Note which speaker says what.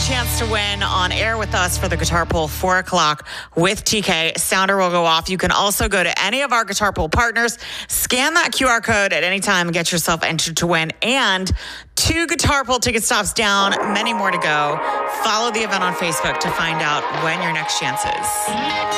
Speaker 1: chance to win on air with us for the Guitar Pull 4 o'clock with TK. Sounder will go off. You can also go to any of our Guitar Pull partners, scan that QR code at any time, and get yourself entered to win. And 2 Guitar Pull ticket stops down, many more to go. Follow the event on Facebook to find out when your next chance is.